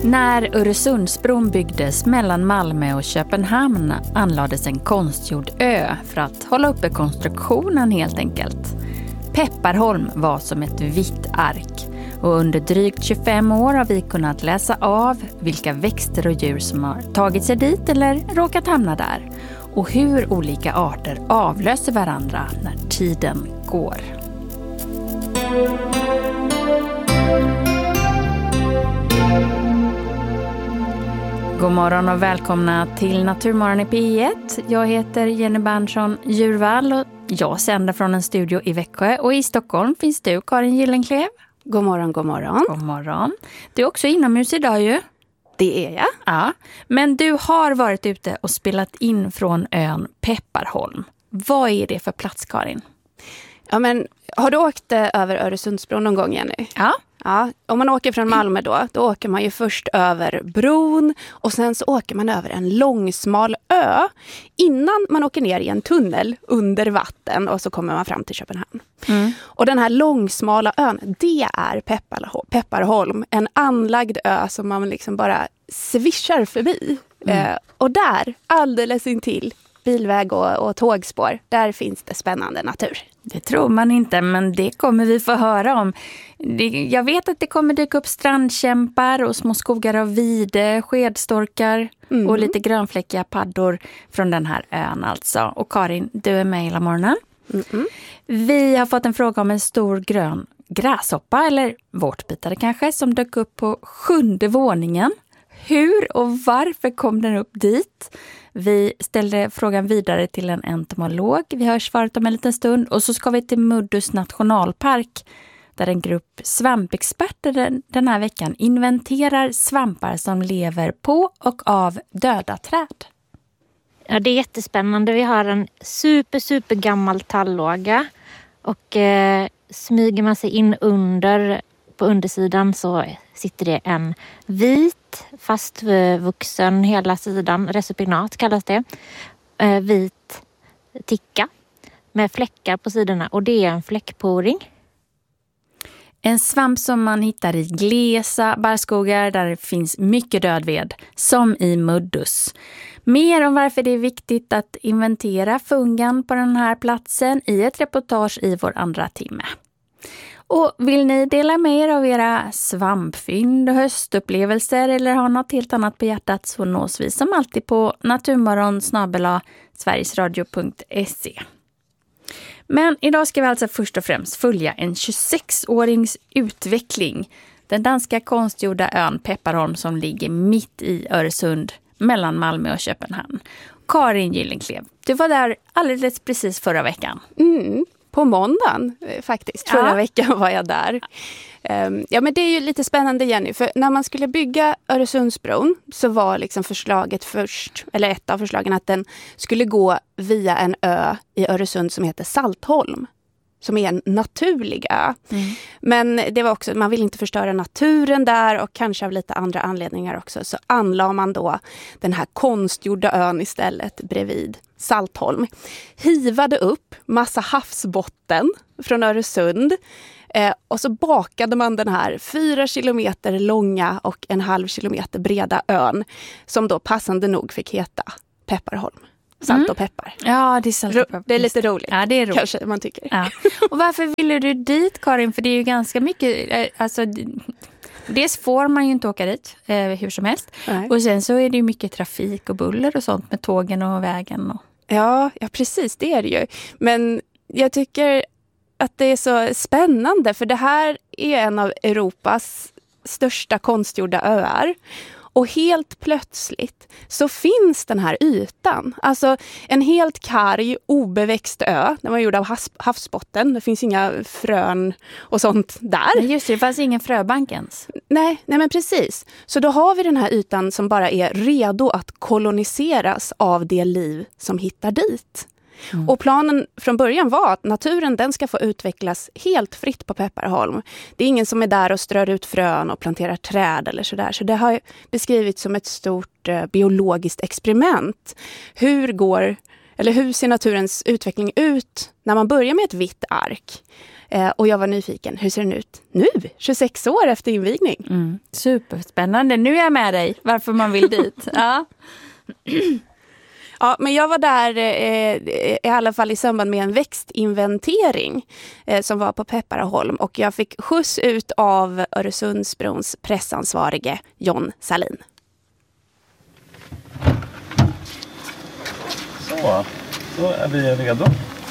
När Öresundsbron byggdes mellan Malmö och Köpenhamn anlades en konstgjord ö för att hålla uppe konstruktionen helt enkelt. Pepparholm var som ett vitt ark och under drygt 25 år har vi kunnat läsa av vilka växter och djur som har tagit sig dit eller råkat hamna där och hur olika arter avlöser varandra när tiden går. God morgon och välkomna till Naturmorgon i P1. Jag heter Jenny Berntsson Djurvall och jag sänder från en studio i Växjö. Och i Stockholm finns du, Karin Gyllenklev. God morgon, god morgon. God morgon. Du är också inomhus idag ju. Det är jag. Ja, men du har varit ute och spelat in från ön Pepparholm. Vad är det för plats, Karin? Ja, men har du åkt över Öresundsbron någon gång, Jenny? Ja. Ja, om man åker från Malmö då åker man ju först över bron och sen så åker man över en långsmal ö innan man åker ner i en tunnel under vatten och så kommer man fram till Köpenhamn. Och den här långsmala ön, det är Pepparholm, en anlagd ö som man liksom bara svischar förbi. Och där, alldeles intill bilväg och tågspår, där finns det spännande natur. Det tror man inte, men det kommer vi få höra om. Jag vet att det kommer dyka upp strandkämpar och små skogar av vide, skedstorkar och lite grönfläckiga paddor från den här ön alltså. Och Karin, du är med hela morgonen. Vi har fått en fråga om en stor grön gräshoppa, eller vårtbitare kanske, som dök upp på 7:e våningen. Hur och varför kom den upp dit? Vi ställde frågan vidare till en entomolog. Vi hör svaret om en liten stund. Och så ska vi till Muddus nationalpark där en grupp svampexperter den här veckan inventerar svampar som lever på och av döda träd. Ja, det är jättespännande. Vi har en super gammal talllåga och smyger man sig in på undersidan så sitter det en vit, fastvuxen hela sidan, resupinat kallas det, vit ticka med fläckar på sidorna och det är en fläckporing. En svamp som man hittar i glesa barrskogar där det finns mycket dödved, som i Muddus. Mer om varför det är viktigt att inventera fungan på den här platsen i ett reportage i vår andra timme. Och vill ni dela med er av era svampfynd och höstupplevelser eller ha något helt annat på hjärtat så nås vi som alltid på naturmorgon@sverigesradio.se. Men idag ska vi alltså först och främst följa en 26-årings utveckling. Den danska konstgjorda ön Pepparholm som ligger mitt i Öresund mellan Malmö och Köpenhamn. Karin Gyllenklev, du var där alldeles precis förra veckan. På måndagen faktiskt, förra veckan var jag där. Ja, men det är ju lite spännande, Jenny, för när man skulle bygga Öresundsbron så var liksom förslaget först, eller ett av förslagen, att den skulle gå via en ö i Öresund som heter Saltholm, som är en naturlig ö. Men det var också, man vill inte förstöra naturen där och kanske av lite andra anledningar också, så anlade man då den här konstgjorda ön istället bredvid Saltholm. Hivade upp massa havsbotten från Öresund och så bakade man den här 4 kilometer långa och 1,5 kilometer breda ön som då passande nog fick heta Pepparholm. Salt och peppar. Ja, det är salt och peppar. Det är lite roligt. Ja, det är roligt. Kanske man tycker. Ja. Och varför ville du dit, Karin? För det är ju ganska mycket, alltså dels får man ju inte åka dit hur som helst. Nej. Och sen så är det ju mycket trafik och buller och sånt med tågen och vägen. Och... Ja, precis, det är det ju. Men jag tycker att det är så spännande för det här är en av Europas största konstgjorda öar. Och helt plötsligt så finns den här ytan. Alltså en helt karg, obeväxt ö. Den var gjord av havsbotten. Det finns inga frön och sånt där. Just det fanns ingen fröbank ens. Nej, men precis. Så då har vi den här ytan som bara är redo att koloniseras av det liv som hittar dit. Och planen från början var att naturen den ska få utvecklas helt fritt på Pepparholm. Det är ingen som är där och strör ut frön och planterar träd eller sådär. Så det har beskrivits som ett stort biologiskt experiment. Hur går Eller hur ser naturens utveckling ut när man börjar med ett vitt ark? Och jag var nyfiken, hur ser den ut nu, 26 år efter invigning? Superspännande, nu är jag med dig, varför man vill dit. Ja. Ja, men jag var där i alla fall i samband med en växtinventering som var på Pepparholm. Och jag fick skjuts ut av Öresundsbrons pressansvarige John Salin. Så, då är vi redo.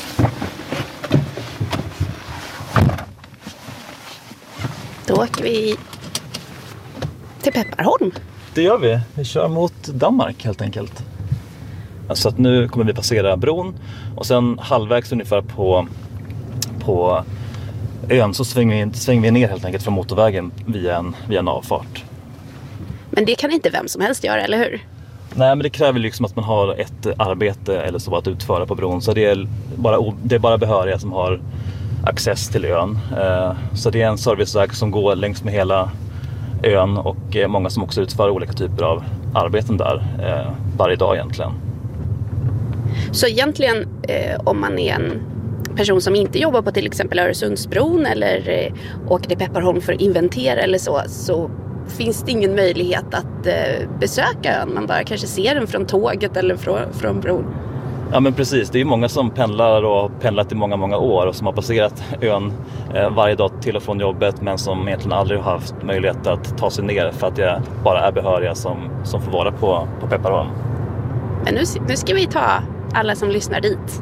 Då åker vi till Pepparholm. Det gör vi. Vi kör mot Danmark helt enkelt. Alltså att nu kommer vi passera bron och sen halvvägs ungefär på ön så svänger vi ner helt enkelt från motorvägen via en avfart. Men det kan inte vem som helst göra, eller hur? Nej, men det kräver liksom att man har ett arbete eller så att utföra på bron. Så det är bara behöriga som har access till ön. Så det är en serviceväg som går längs med hela ön och många som också utför olika typer av arbeten där varje dag egentligen. Så egentligen om man är en person som inte jobbar på till exempel Öresundsbron eller åker till Pepparholm för att inventera eller så finns det ingen möjlighet att besöka ön. Man bara kanske ser den från tåget eller från bron. Ja, men precis, det är många som pendlar och har pendlat i många år och som har passerat ön varje dag till och från jobbet men som egentligen aldrig har haft möjlighet att ta sig ner för att det bara är behöriga som får vara på Pepparholm. Men nu ska vi ta alla som lyssnar dit.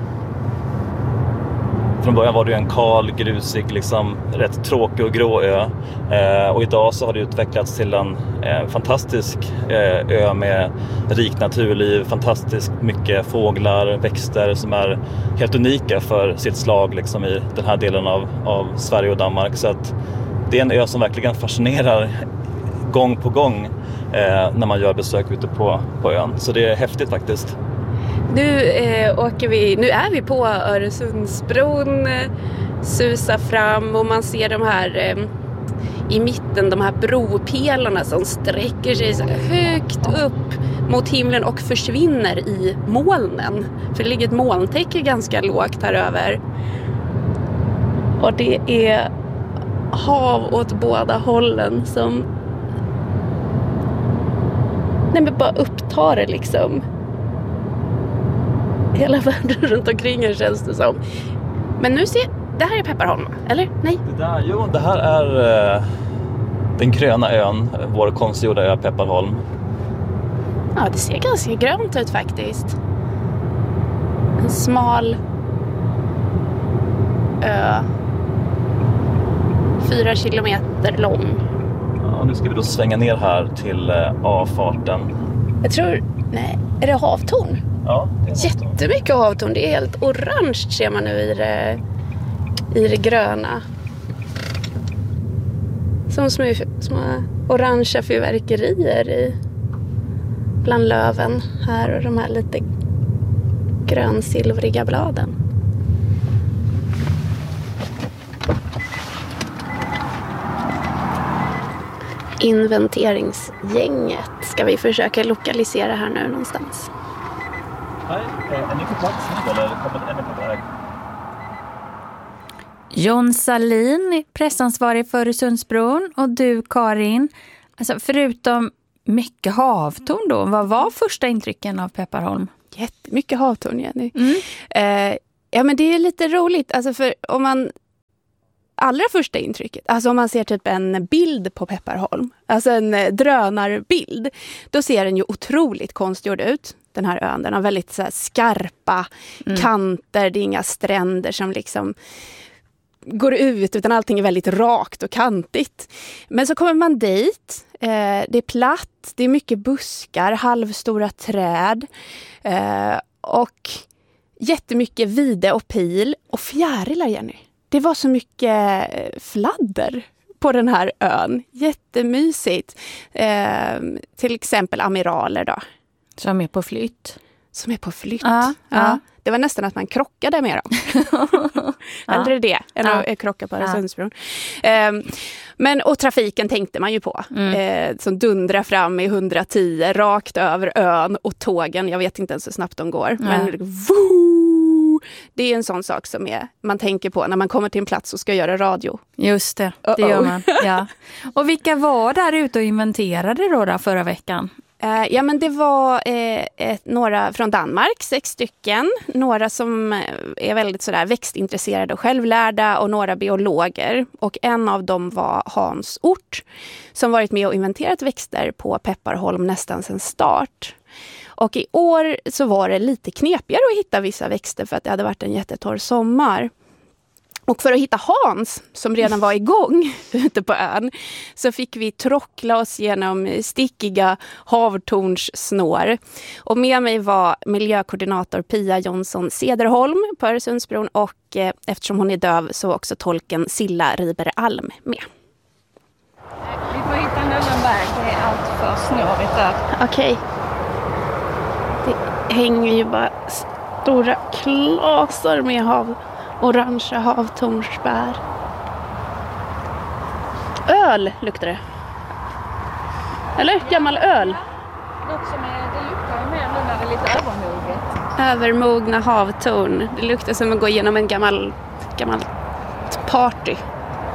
Från början var det en kal, grusig, liksom rätt tråkig och grå ö. Och idag så har det utvecklats till en fantastisk ö med rikt naturliv, fantastiskt mycket fåglar, växter som är helt unika för sitt slag liksom, i den här delen av Sverige och Danmark. Så att det är en ö som verkligen fascinerar gång på gång när man gör besök ute på ön. Så det är häftigt faktiskt. Nu är vi på Öresundsbron, susar fram och man ser de här i mitten, de här bropelarna som sträcker sig så högt upp mot himlen och försvinner i molnen. För det ligger ett molntäcke ganska lågt här över. Och det är hav åt båda hållen som bara upptar det liksom. Hela världen runt omkring här känns det som. Men nu det här är Pepparholm, eller? Nej? Det här är den gröna ön, vår konstgjorda ö Pepparholm. Ja, det ser ganska grönt ut faktiskt. En smal ö. 4 kilometer lång. Ja, nu ska vi då svänga ner här till avfarten. Är det havtorn? Ja, det är jättemycket havtorn. Det är helt orange ser man nu i det gröna. Som små orangea fyrverkerier bland löven här och de här lite grönsilvriga bladen. Inventeringsgänget ska vi försöka lokalisera här nu någonstans. Nej, är ni på plats nu eller är ni på väg? John Salin, pressansvarig för Öresundsbron, och du Karin. Alltså förutom mycket havtorn då, vad var första intrycken av Pepparholm? Jättemycket havtorn, Jenny. Ja, men det är lite roligt. Alltså för om man allra första intrycket, alltså om man ser typ en bild på Pepparholm, alltså en drönarbild, då ser den ju otroligt konstgjord ut. Den här ön, den har väldigt så här skarpa kanter, det är inga stränder som liksom går ut, utan allting är väldigt rakt och kantigt. Men så kommer man dit, det är platt, det är mycket buskar, halvstora träd och jättemycket vide och pil och fjärilar, Jenny. Det var så mycket fladder på den här ön. Jättemysigt. Till exempel amiraler då. Som är på flytt. som är på flytt. Ja. Det var nästan att man krockade med dem. Hellre det än att krocka på Öresundsbron. Och trafiken tänkte man ju på. Som dundrar fram i 110 rakt över ön och tågen. Jag vet inte ens hur snabbt de går. Men det är en sån sak som man tänker på när man kommer till en plats och ska göra radio. Just det, det gör man. Ja. Och vilka var där ute och inventerade då förra veckan? Men det var några från Danmark, 6 stycken. Några som är väldigt sådär växtintresserade och självlärda och några biologer. Och en av dem var Hans Ort som varit med och inventerat växter på Pepparholm nästan sedan start. Och i år så var det lite knepigare att hitta vissa växter för att det hade varit en jättetorr sommar. Och för att hitta Hans, som redan var igång ute på ön, så fick vi trockla oss genom stickiga havtornssnår. Och med mig var miljökoordinator Pia Jonsson Cederholm på Öresundsbron och eftersom hon är döv så var också tolken Silla Riber-Alm med. Vi får hitta en annan väg, det är allt för snårigt där. Okej. Det hänger ju bara stora klasar med orangea havtornsbär. Öl luktar det. Eller? Gammal öl. Något som det luktar ju mer nu när det är lite övermoget. Övermogna havtorn. Det luktar som att gå igenom en gammal party.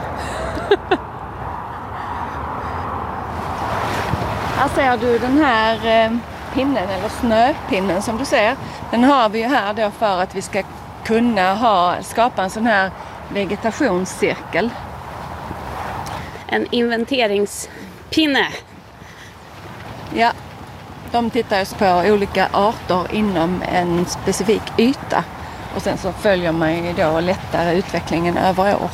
Här ser du den här pinnen eller snöpinnen som du ser. Den har vi ju här då för att vi ska kunna skapa en sån här vegetationscirkel. En inventeringspinne. Ja, de tittar just på olika arter inom en specifik yta. Och sen så följer man ju då lättare utvecklingen över år.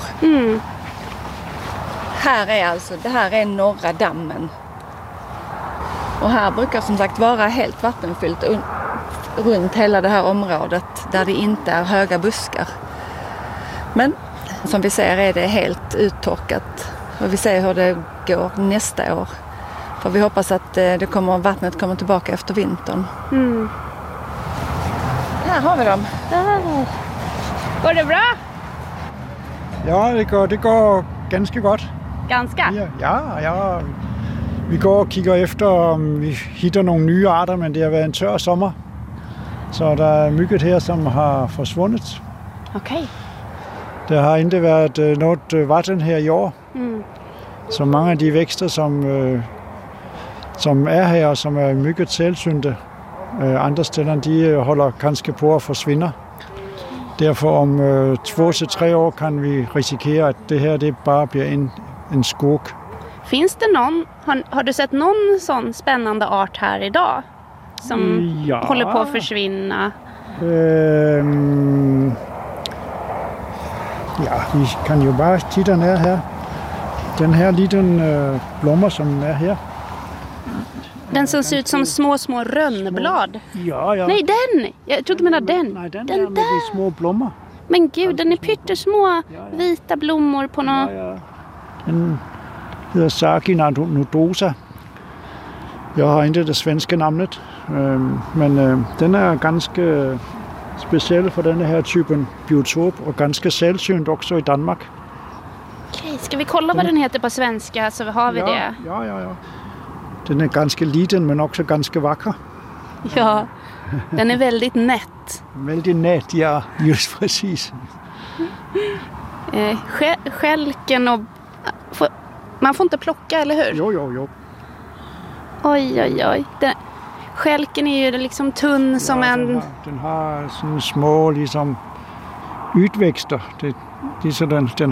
Det här är norra dammen. Och här brukar som sagt vara helt vattenfyllt runt hela det här området där det inte är höga buskar. Men som vi ser är det helt uttorkat och vi ser hur det går nästa år. För vi hoppas att vattnet kommer tillbaka efter vintern. Här har vi dem. Går det bra? Ja, det går ganska gott. Ganska? Ja. Vi går och kigger efter om vi hittar några nya arter, men det har varit en törr sommar. Så det är mycket här som har försvunnit. Okej. Det har inte varit något vatten här i år. Så många av de växter som är här och som är mycket sällsynta andra ställen, de håller kanske på att försvinna. Därför om 2 till 3 år kan vi riskera att det bara blir en skog. Finns det någon, har du sett någon sån spännande art här idag? Som håller på att försvinna? Vi kan ju bara titta ner här. Den här liten blomma som är här. Den som ser ut som små rönnblad. Ja. Nej, den! Jag trodde du menade den. Nej, den där med de små blommor. Men gud, den är pyttesmå vita blommor på något. Ja. Den heter Sargina nodosa. Jag har inte det svenska namnet. Men den är ganska speciell för den här typen biotop och ganska sällsynt också i Danmark. Okej, ska vi kolla vad den heter på svenska så har vi det? Ja. Den är ganska liten men också ganska vacker. Ja, den är väldigt nätt. Väldigt nätt, ja, just precis. Skälken och... Man får inte plocka, eller hur? Jo. Oj. Skälken är ju liksom tunn som en... Den har såna små liksom utväxter. Det är så den